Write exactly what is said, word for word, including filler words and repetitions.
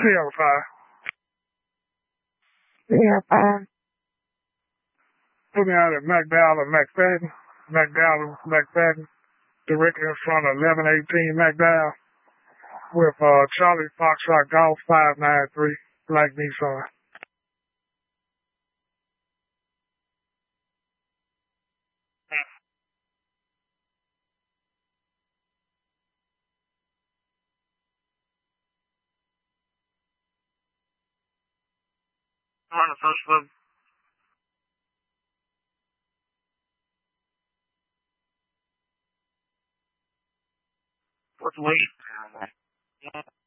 Sierra five. Sierra five. Put me out at McDowell and McFadden. McDowell, McFadden. Directly in front of eleven eighteen McDowell. With uh, Charlie Foxtrot Golf five nine three. Black Nissan. On the first floor. What's the weight?